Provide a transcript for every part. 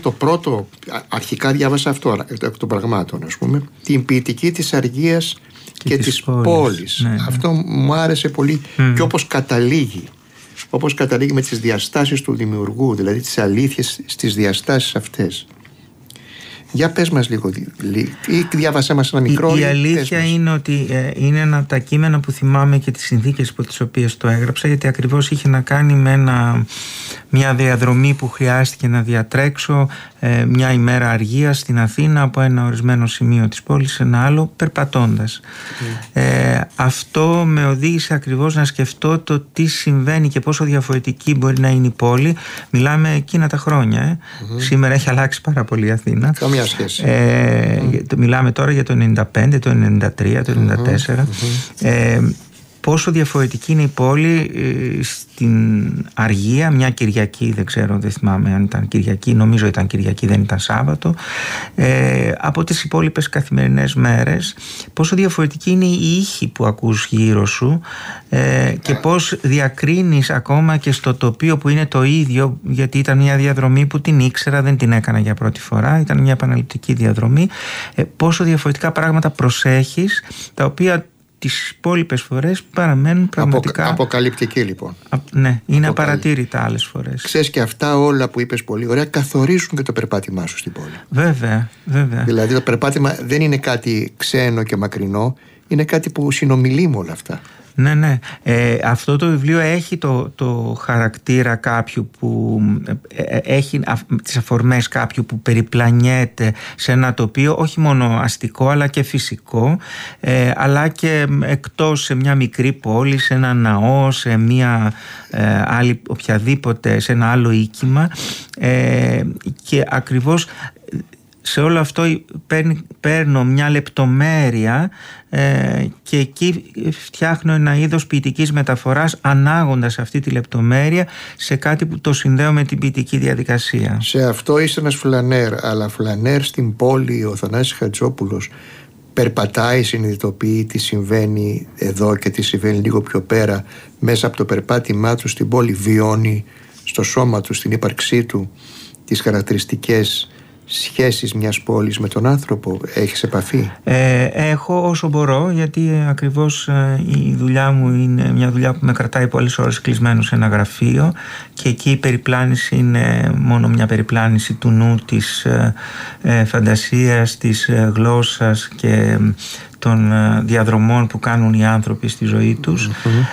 το πρώτο, αρχικά διάβασα αυτό εκ των πραγμάτων, ας πούμε, την ποιητική της αργίας και της πόλης. Ναι, ναι. Αυτό μου άρεσε πολύ. Και όπως καταλήγει με τις διαστάσεις του δημιουργού, δηλαδή τις αλήθειες στις διαστάσεις αυτές. Για πες μας λίγο, ή διάβασέ μας ένα μικρό. Η αλήθεια είναι ότι είναι ένα από τα κείμενα που θυμάμαι και τις συνθήκες υπό τις οποίες το έγραψα, γιατί ακριβώς είχε να κάνει με μια διαδρομή που χρειάστηκε να διατρέξω μια ημέρα αργίας στην Αθήνα από ένα ορισμένο σημείο της πόλης σε ένα άλλο, περπατώντας. Αυτό με οδήγησε ακριβώς να σκεφτώ το τι συμβαίνει και πόσο διαφορετική μπορεί να είναι η πόλη. Μιλάμε εκείνα τα χρόνια. Σήμερα έχει αλλάξει πάρα πολύ η Αθήνα. Καμία σχέση. Μιλάμε τώρα για το 95, το 93, το 94. Πόσο διαφορετική είναι η πόλη στην αργία, μια Κυριακή, δεν θυμάμαι αν ήταν Κυριακή, νομίζω ήταν Κυριακή, δεν ήταν Σάββατο, από τις υπόλοιπες καθημερινές μέρες. Πόσο διαφορετική είναι η ήχη που ακούς γύρω σου και πώς διακρίνεις ακόμα και στο τοπίο που είναι το ίδιο, γιατί ήταν μια διαδρομή που την ήξερα, δεν την έκανα για πρώτη φορά, ήταν μια επαναληπτική διαδρομή, πόσο διαφορετικά πράγματα προσέχεις, τα οποία τις υπόλοιπες φορές παραμένουν πραγματικά αποκαλυπτική, λοιπόν. Ναι, είναι απαρατήρητα άλλες φορές. Ξέρεις, και αυτά όλα που είπες πολύ ωραία καθορίζουν και το περπάτημά σου στην πόλη. Βέβαια. Δηλαδή το περπάτημα δεν είναι κάτι ξένο και μακρινό, είναι κάτι που συνομιλεί με όλα αυτά. Ναι. Αυτό το βιβλίο έχει το χαρακτήρα κάποιου που έχει τις αφορμές κάποιου που περιπλανιέται σε ένα τοπίο όχι μόνο αστικό αλλά και φυσικό, αλλά και εκτός, σε μια μικρή πόλη, σε ένα ναό, σε μια άλλη οποιαδήποτε, σε ένα άλλο οίκημα, και ακριβώς σε όλο αυτό παίρνω μια λεπτομέρεια και εκεί φτιάχνω ένα είδος ποιητικής μεταφοράς, ανάγοντας αυτή τη λεπτομέρεια σε κάτι που το συνδέω με την ποιητική διαδικασία. Σε αυτό είσαι ένας φλανέρ, αλλά φλανέρ στην πόλη. Ο Θανάσης Χατζόπουλος περπατάει, συνειδητοποιεί τι συμβαίνει εδώ και τι συμβαίνει λίγο πιο πέρα. Μέσα από το περπάτημά του στην πόλη βιώνει στο σώμα του, στην ύπαρξή του, τις χαρακτηριστικές σχέσεις μιας πόλης με τον άνθρωπο. Έχεις επαφή? Έχω όσο μπορώ, γιατί ακριβώς η δουλειά μου είναι μια δουλειά που με κρατάει πολλές ώρες κλεισμένο σε ένα γραφείο, και εκεί η περιπλάνηση είναι μόνο μια περιπλάνηση του νου, της φαντασίας, της γλώσσας και των διαδρομών που κάνουν οι άνθρωποι στη ζωή τους.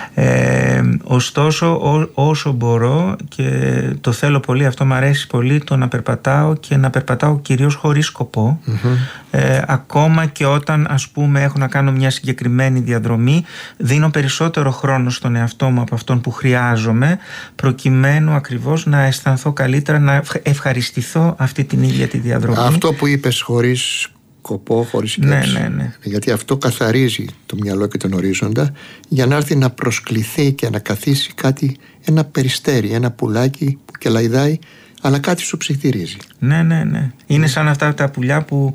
Ωστόσο, όσο μπορώ, και το θέλω πολύ, αυτό μου αρέσει πολύ, το να περπατάω, και να περπατάω κυρίως χωρίς σκοπό. Ακόμα και όταν, ας πούμε, έχω να κάνω μια συγκεκριμένη διαδρομή, δίνω περισσότερο χρόνο στον εαυτό μου από αυτόν που χρειάζομαι, προκειμένου ακριβώς να αισθανθώ καλύτερα, να ευχαριστηθώ αυτή την ίδια τη διαδρομή. Αυτό που είπες, χωρίς σκοπό, χωρίς σκέψη. Ναι. Γιατί αυτό καθαρίζει το μυαλό και τον ορίζοντα, για να έρθει να προσκληθεί και να καθίσει κάτι, ένα περιστέρι, ένα πουλάκι που κελαϊδάει, αλλά κάτι σου ψιθυρίζει. Ναι. Είναι σαν αυτά τα πουλιά που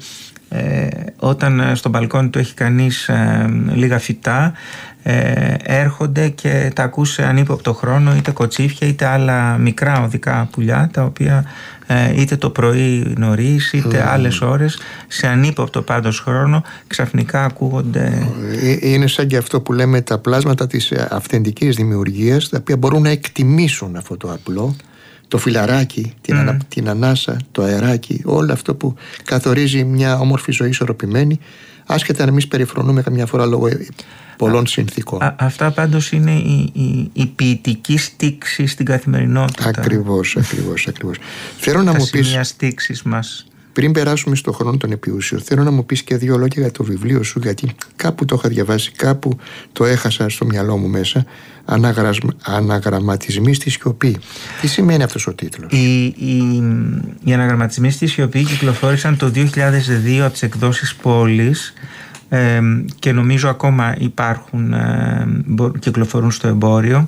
όταν στο μπαλκόνι του έχει κανείς λίγα φυτά, έρχονται και τα ακούς σε ανύποπτο χρόνο, είτε κοτσίφια είτε άλλα μικρά οδικά πουλιά, τα οποία είτε το πρωί νωρίς είτε άλλες ώρες, σε ανύποπτο πάντως χρόνο, ξαφνικά ακούγονται. Είναι σαν και αυτό που λέμε τα πλάσματα της αυθεντικής δημιουργίας, τα οποία μπορούν να εκτιμήσουν αυτό το απλό, το φιλαράκι, την ανάσα, το αεράκι, όλο αυτό που καθορίζει μια όμορφη ζωή ισορροπημένη, άσχετα να εμείς περιφρονούμε καμιά φορά λόγω πολλών συνθήκων. Αυτά πάντως είναι η ποιητική στίξη στην καθημερινότητα. Ακριβώς. Θέλω να μου πεις, σημεία στίξης μας. Πριν περάσουμε στον χρόνο των επιούσιων, θέλω να μου πεις και δύο λόγια για το βιβλίο σου, γιατί κάπου το είχα διαβάσει, κάπου το έχασα στο μυαλό μου μέσα. Αναγραμματισμοί στη σιωπή. Τι σημαίνει αυτός ο τίτλος? Οι αναγραμματισμοί στη σιωπή κυκλοφόρησαν το 2002 από τις εκδόσεις Πόλης, και νομίζω ακόμα υπάρχουν, κυκλοφορούν στο εμπόριο.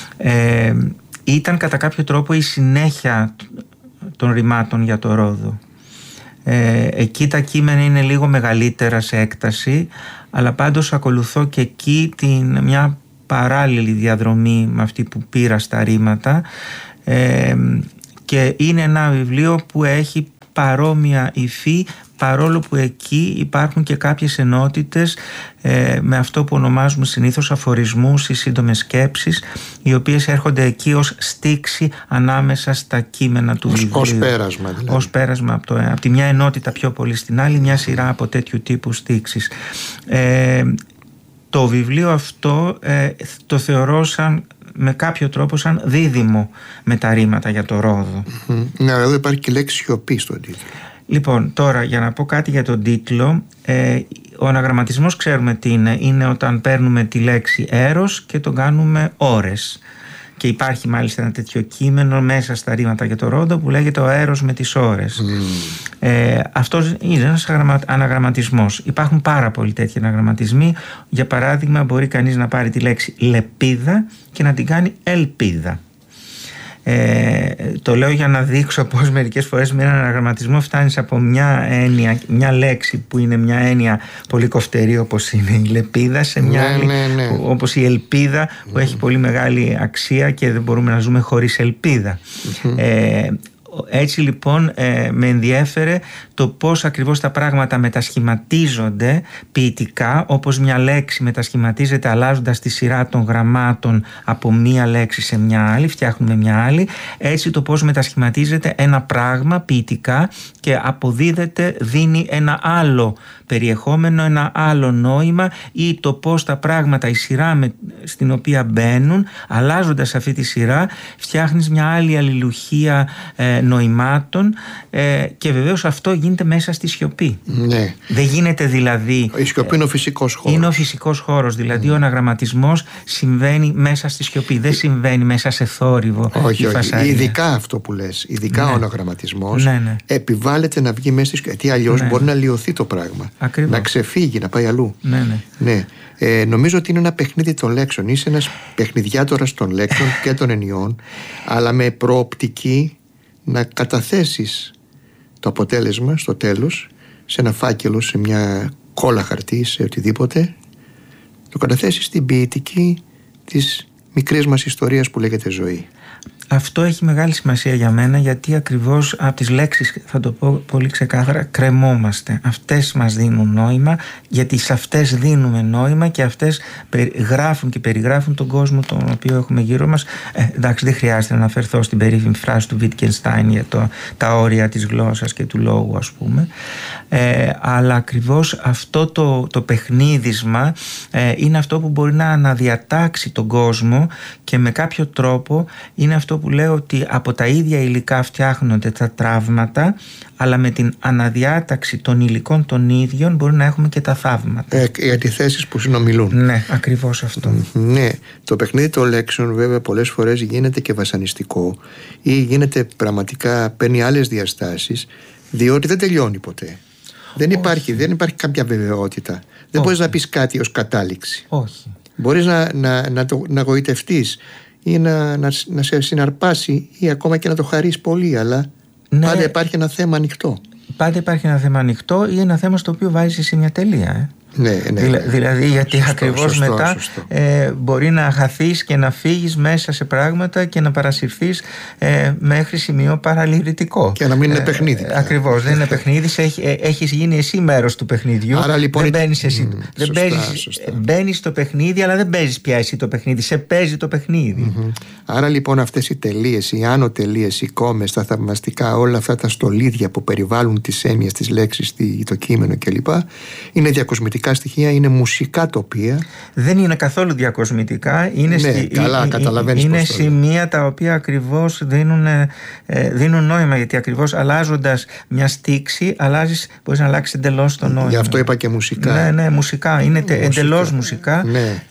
Ήταν κατά κάποιο τρόπο η συνέχεια των ρημάτων για το Ρόδο. Εκεί τα κείμενα είναι λίγο μεγαλύτερα σε έκταση, αλλά πάντως ακολουθώ και εκεί μια παράλληλη διαδρομή με αυτή που πήρα στα ρήματα, και είναι ένα βιβλίο που έχει παρόμοια υφή, παρόλο που εκεί υπάρχουν και κάποιες ενότητες με αυτό που ονομάζουμε συνήθως αφορισμούς ή σύντομες σκέψεις, οι οποίες έρχονται εκεί ως στίξη ανάμεσα στα κείμενα του βιβλίου. Ως πέρασμα δηλαδή. Ως πέρασμα από τη μια ενότητα πιο πολύ στην άλλη, μια σειρά από τέτοιου τύπου στίξεις. Το βιβλίο αυτό το θεωρώ με κάποιο τρόπο σαν δίδυμο με τα ρήματα για το Ρόδο. Ναι, εδώ υπάρχει και λέξη σιωπή στον τίτλο. Λοιπόν, τώρα για να πω κάτι για τον τίτλο, ο αναγραμματισμός ξέρουμε τι είναι. Είναι όταν παίρνουμε τη λέξη έρος και τον κάνουμε ώρες. Και υπάρχει μάλιστα ένα τέτοιο κείμενο μέσα στα ρήματα για το Ρόδο που λέγεται ο αέρος με τις ώρες. Αυτός είναι ένας αναγραμματισμός. Υπάρχουν πάρα πολλοί τέτοιοι αναγραμματισμοί. Για παράδειγμα, μπορεί κανείς να πάρει τη λέξη λεπίδα και να την κάνει ελπίδα. Το λέω για να δείξω πως μερικές φορές με έναν αναγραμματισμό φτάνεις από μια έννοια, μια λέξη που είναι μια έννοια πολύ κοφτερή όπως είναι η λεπίδα, σε μια άλλη όπως η ελπίδα που έχει πολύ μεγάλη αξία και δεν μπορούμε να ζούμε χωρίς ελπίδα. Έτσι λοιπόν με ενδιέφερε το πώς ακριβώς τα πράγματα μετασχηματίζονται ποιητικά, όπως μια λέξη μετασχηματίζεται αλλάζοντας τη σειρά των γραμμάτων από μία λέξη σε μια άλλη, φτιάχνουμε μια άλλη, έτσι το πώς μετασχηματίζεται ένα πράγμα ποιητικά και αποδίδεται, δίνει ένα άλλο περιεχόμενο, ένα άλλο νόημα, ή το πώς τα πράγματα, η σειρά στην οποία μπαίνουν, αλλάζοντας αυτή τη σειρά φτιάχνεις μια άλλη αλληλουχία νοημάτων, και βεβαίως αυτό γίνεται μέσα στη σιωπή. Ναι. Δεν γίνεται δηλαδή... Η σιωπή είναι ο φυσικός χώρος. Είναι ο φυσικός χώρος, δηλαδή ο αναγραμματισμός συμβαίνει μέσα στη σιωπή, δεν συμβαίνει μέσα σε θόρυβο. Όχι. Ειδικά αυτό που λες, ειδικά ο αναγραμματισμός επιβάλλεται να βγει μέσα στη σιωπή, γιατί αλλιώς μπορεί να λιωθεί το πράγμα. Ακριβώς. Να ξεφύγει, να πάει αλλού. Ναι. Νομίζω ότι είναι ένα παιχνίδι των λέξεων. Είσαι ένας παιχνιδιάτορας των λέξεων και των ενιών, αλλά με προοπτική να καταθέσεις το αποτέλεσμα στο τέλος σε ένα φάκελο, σε μια κόλλα χαρτί, σε οτιδήποτε, το καταθέσεις στην ποιητική της μικρής μας ιστορίας που λέγεται ζωή. Αυτό έχει μεγάλη σημασία για μένα, γιατί ακριβώς από τις λέξεις, θα το πω πολύ ξεκάθαρα, κρεμόμαστε. Αυτές μας δίνουν νόημα, γιατί σε αυτές δίνουμε νόημα και αυτές γράφουν και περιγράφουν τον κόσμο τον οποίο έχουμε γύρω μας. Εντάξει, δεν χρειάζεται να αναφερθώ στην περίφημη φράση του Wittgenstein για τα όρια της γλώσσας και του λόγου, ας πούμε. Αλλά ακριβώς αυτό το παιχνίδισμα είναι αυτό που μπορεί να αναδιατάξει τον κόσμο, και με κάποιο τρόπο είναι αυτό που λέω ότι από τα ίδια υλικά φτιάχνονται τα τραύματα, αλλά με την αναδιάταξη των υλικών των ίδιων μπορεί να έχουμε και τα θαύματα. Οι αντιθέσεις που συνομιλούν. Ναι, ακριβώς αυτό. Ναι, το παιχνίδι των λέξεων βέβαια πολλές φορές γίνεται και βασανιστικό, ή γίνεται πραγματικά, παίρνει άλλες διαστάσεις, διότι δεν τελειώνει ποτέ. Δεν υπάρχει κάποια βεβαιότητα. Δεν μπορείς να πεις κάτι ως κατάληξη. Όχι. Μπορείς να γοητευτείς ή να σε συναρπάσει, ή ακόμα και να το χαρείς πολύ, αλλά πάντα υπάρχει ένα θέμα ανοιχτό. Πάντα υπάρχει ένα θέμα ανοιχτό, ή ένα θέμα στο οποίο βάζεις εσύ μια τελεία. Δηλαδή γιατί ακριβώς μετά μπορεί να χαθείς και να φύγεις μέσα σε πράγματα και να παρασυρθείς μέχρι σημείο παραλυρητικό. Και να μην είναι παιχνίδι. Ακριβώς, δεν είναι παιχνίδι, έχεις γίνει εσύ μέρος του παιχνιδιού. Άρα λοιπόν δεν μπαίνεις εσύ. Μπαίνεις στο παιχνίδι, αλλά δεν παίζεις πια εσύ το παιχνίδι, σε παίζει το παιχνίδι. Άρα λοιπόν αυτές οι τελείες, οι άνω τελείες, οι κόμες, τα θαυμαστικά, όλα αυτά τα στολίδια που περιβάλλουν τις έννοιες, τις λέξεις, το κείμενο κλπ. Είναι διακοσμητικά στοιχεία, είναι μουσικά τοπία. Δεν είναι καθόλου διακοσμητικά. Είναι σημεία τα οποία ακριβώς δίνουν νόημα, γιατί ακριβώς αλλάζοντας μια στίξη μπορείς να αλλάξεις εντελώς το νόημα. Γι' αυτό είπα και μουσικά. Ναι, μουσικά. Είναι εντελώς μουσικά.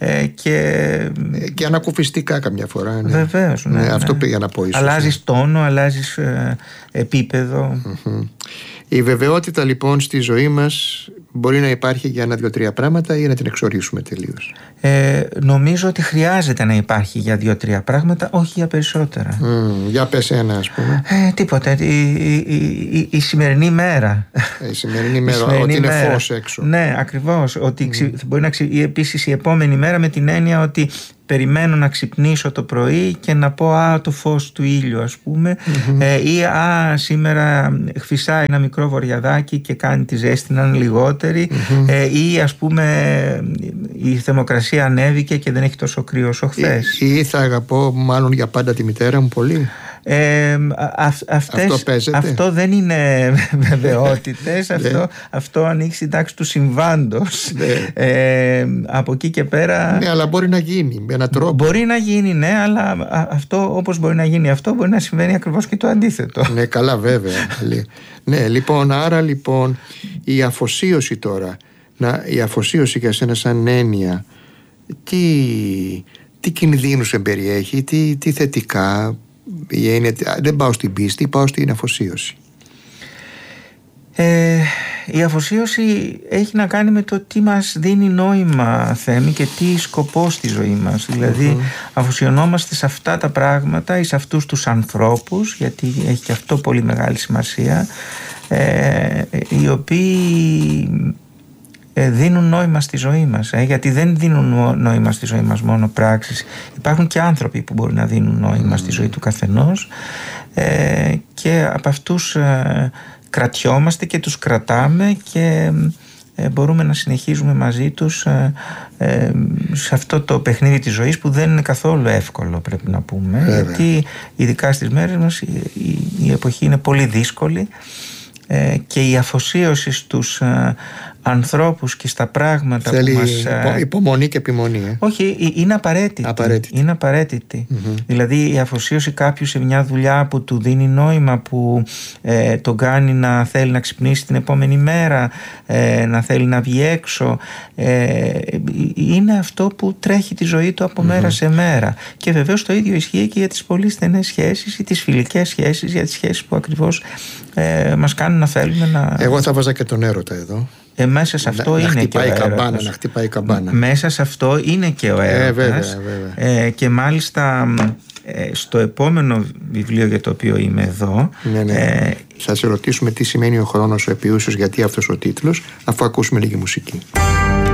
Και ανακουφιστικά καμιά φορά. Βεβαίως. Αυτό πήγα να πω ίσως. Αλλάζεις τόνο, αλλάζεις επίπεδο. Η βεβαιότητα λοιπόν στη ζωή μας μπορεί να υπάρχει για 1-2-3 πράγματα, ή να την εξορίσουμε τελείως? Νομίζω ότι χρειάζεται να υπάρχει για 2-3 πράγματα, όχι για περισσότερα. Για πες ένα, ας πούμε. Τίποτα. Η σημερινή μέρα. Η σημερινή μέρα, ότι είναι φως έξω. Ναι, ακριβώς. Ότι μπορεί να επίσης η επόμενη μέρα, με την έννοια ότι περιμένω να ξυπνήσω το πρωί και να πω το φως του ήλιου, ας πούμε, ή σήμερα φυσάει ένα μικρό βοριαδάκι και κάνει τη ζέστη να είναι λιγότερη, ή ας πούμε η θερμοκρασία ανέβηκε και δεν έχει τόσο κρύο όσο χθες. Ή θα αγαπώ μάλλον για πάντα τη μητέρα μου πολύ. Αυτό δεν είναι βεβαιότητες. Αυτό ανοίξει στην τάξη του συμβάντος. Από εκεί και πέρα. Ναι, αλλά μπορεί να γίνει με έναν τρόπο. Μπορεί να γίνει, ναι, αλλά αυτό, όπως μπορεί να γίνει αυτό, μπορεί να συμβαίνει ακριβώς και το αντίθετο. Ναι, καλά, βέβαια. Ναι, λοιπόν, άρα λοιπόν η αφοσίωση τώρα, η αφοσίωση για σένα σαν έννοια, τι κινδύνους εμπεριέχει, τι θετικά? Δεν πάω στην πίστη, πάω στην αφοσίωση. Η αφοσίωση έχει να κάνει με το τι μας δίνει νόημα, Θέμη, και τι σκοπό στη ζωή μας. Δηλαδή αφοσιωνόμαστε σε αυτά τα πράγματα ή σε αυτούς τους ανθρώπους, γιατί έχει και αυτό πολύ μεγάλη σημασία, οι οποίοι δίνουν νόημα στη ζωή μας, γιατί δεν δίνουν νόημα στη ζωή μας μόνο πράξεις. Υπάρχουν και άνθρωποι που μπορούν να δίνουν νόημα στη ζωή του καθενός, και από αυτούς κρατιόμαστε και τους κρατάμε και μπορούμε να συνεχίζουμε μαζί τους σε αυτό το παιχνίδι της ζωής, που δεν είναι καθόλου εύκολο, πρέπει να πούμε. Γιατί ειδικά στις μέρες μας η εποχή είναι πολύ δύσκολη, και η αφοσίωση στους ανθρώπους και στα πράγματα θέλει που μας... υπομονή και επιμονή. Όχι, είναι απαραίτητη. Είναι απαραίτητη. Δηλαδή η αφοσίωση κάποιου σε μια δουλειά που του δίνει νόημα, που τον κάνει να θέλει να ξυπνήσει την επόμενη μέρα, να θέλει να βγει έξω, είναι αυτό που τρέχει τη ζωή του από μέρα σε μέρα. Και βεβαίως το ίδιο ισχύει και για τις πολύ στενές σχέσεις ή τις φιλικές σχέσεις, για τις σχέσεις που ακριβώς μας κάνουν να θέλουμε να... Εγώ θα βάζα και τον έρωτα εδώ. Μέσα σε αυτό είναι και ο έρωτας. Να χτυπάει καμπάνα. Μέσα σε αυτό είναι και ο έρωτας. Βέβαια. Και μάλιστα στο επόμενο βιβλίο για το οποίο είμαι εδώ, θα σε ρωτήσουμε τι σημαίνει ο χρόνος ο επιούσιος, γιατί αυτός ο τίτλος, αφού ακούσουμε λίγη μουσική.